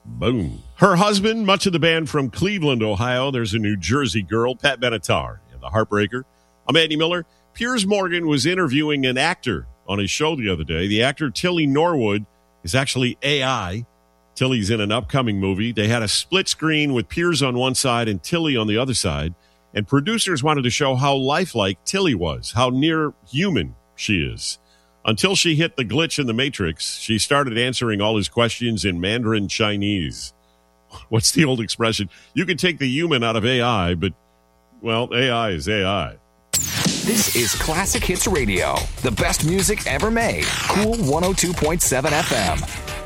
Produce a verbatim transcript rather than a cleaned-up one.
Boom. Her husband, much of the band from Cleveland, Ohio. There's a New Jersey girl, Pat Benatar, and the Heartbreaker. I'm Andy Miller. Piers Morgan was interviewing an actor on his show the other day. The actor Tilly Norwood is actually A I. Tilly's in an upcoming movie. They had a split screen with Piers on one side and Tilly on the other side. And producers wanted to show how lifelike Tilly was, how near human she is. Until she hit the glitch in the Matrix, she started answering all his questions in Mandarin Chinese. What's the old expression? You can take the human out of A I, but, well, A I is A I. This is Classic Hits Radio, the best music ever made. Cool one oh two point seven F M.